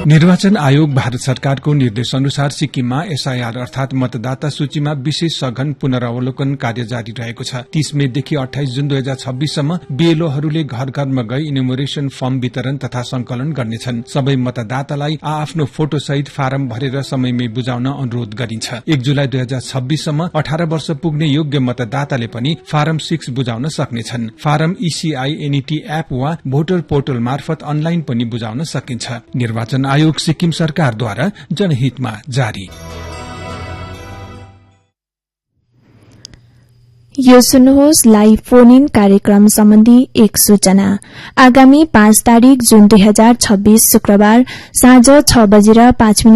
निर्वाचन आयोग भारत सरकारको निर्देश अनुसार सिक्किममा एसआईआर अर्थात मतदाता सूचीमा विशेष सघन पुनरावलोकन कार्य जारी रहेको छ। 30 मेदेखि 28 जुन 2026 सम्म बीएलओहरूले घर घरमा गई इन्युमरेसन फर्म वितरण तथा संकलन गर्नेछन्। सबै मतदातालाई आफ्नो फोटो सहित फारम भरेर समयमै बुझाउन अनुरोध गरिन्छ। 1 जुलाई 2026 सम्म 18 वर्ष पुग्ने योग्य मतदाताले पनि फारम 6 बुझाउन सक्नेछन्। फारम ECI एनईटी एप वा भोटर पोर्टल मार्फत अनलाइन पनि बुझाउन सकिन्छ। निर्वाचन आयोग सिक्किम सरकारद्वारा जनहितमा जारी। यो सुन्नुहोस् लाइभ फोन इन कार्यक्रम सम्बन्धी एक सूचना। आगामी 5 तारिक जुन 2026 शुक्रबार साँझ 6:05